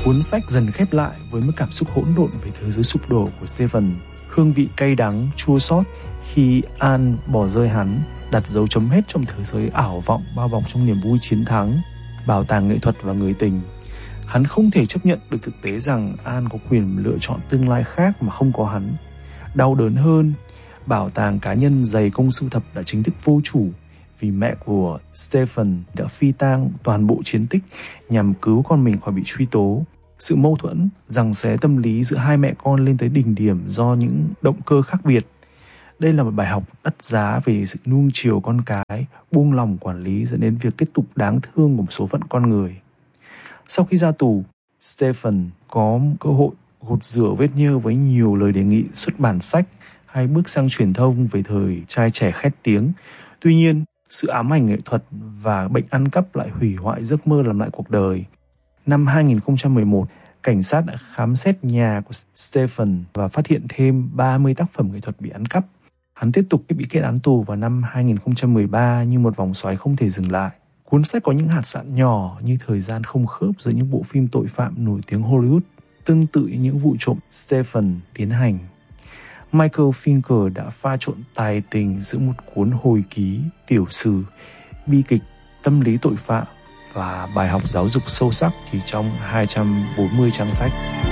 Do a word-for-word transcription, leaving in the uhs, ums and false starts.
Cuốn sách dần khép lại với một cảm xúc hỗn độn về thế giới sụp đổ của Stephen, hương vị cay đắng, chua xót khi Anne bỏ rơi hắn, đặt dấu chấm hết trong thế giới ảo vọng bao bọc trong niềm vui chiến thắng, bảo tàng nghệ thuật và người tình. Hắn không thể chấp nhận được thực tế rằng Anne có quyền lựa chọn tương lai khác mà không có hắn. Đau đớn hơn, bảo tàng cá nhân dày công sưu tập đã chính thức vô chủ vì mẹ của Stephen đã phi tang toàn bộ chiến tích nhằm cứu con mình khỏi bị truy tố. Sự mâu thuẫn, giằng xé tâm lý giữa hai mẹ con lên tới đỉnh điểm do những động cơ khác biệt. Đây là một bài học đắt giá về sự nuông chiều con cái, buông lỏng quản lý dẫn đến việc kết cục đáng thương của một số phận con người. Sau khi ra tù, Stephen có cơ hội gột rửa vết nhơ với nhiều lời đề nghị xuất bản sách hay bước sang truyền thông về thời trai trẻ khét tiếng. Tuy nhiên, sự ám ảnh nghệ thuật và bệnh ăn cắp lại hủy hoại giấc mơ làm lại cuộc đời. Năm hai nghìn không trăm mười một, cảnh sát đã khám xét nhà của Stephen và phát hiện thêm ba mươi tác phẩm nghệ thuật bị ăn cắp. Hắn tiếp tục bị kết án tù vào năm hai nghìn không trăm mười ba như một vòng xoáy không thể dừng lại. Cuốn sách có những hạt sạn nhỏ như thời gian không khớp giữa những bộ phim tội phạm nổi tiếng Hollywood, tương tự như những vụ trộm Stephen tiến hành. Michael Finker đã pha trộn tài tình giữa một cuốn hồi ký, tiểu sử, bi kịch, tâm lý tội phạm và bài học giáo dục sâu sắc chỉ trong hai trăm bốn mươi trang sách.